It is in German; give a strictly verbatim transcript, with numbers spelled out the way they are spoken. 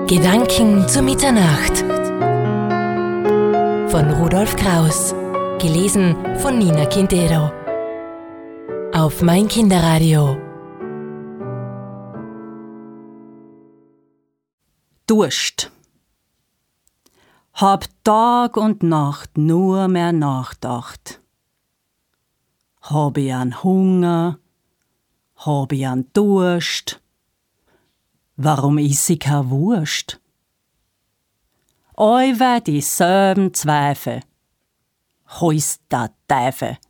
Gedanken zu Mitternacht von Rudolf Kraus. Gelesen von Nina Quintero. Auf Mein Kinderradio. Durst. Hab Tag und Nacht nur mehr nachgedacht. Hab ich an Hunger? Hab ich an Durst? Warum is ich keine Wurst? Allweil dieselben Zweifel. Heus der Teufel.